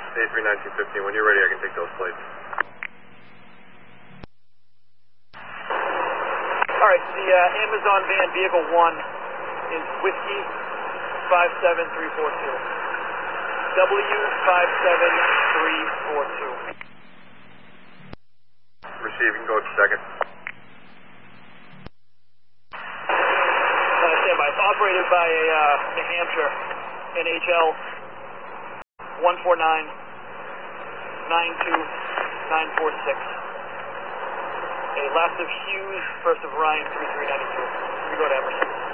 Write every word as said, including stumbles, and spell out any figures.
A three nineteen fifteen, when you're ready, I can take those plates. All right, the uh, Amazon van vehicle one is Whiskey five seven three four two. W five seven three four two. Receiving, go to second. Uh, stand by. It's operated by a uh, New Hampshire N H L one four nine nine two nine four six. A last of Hughes, first of Ryan three three nine two. We go to Emerson.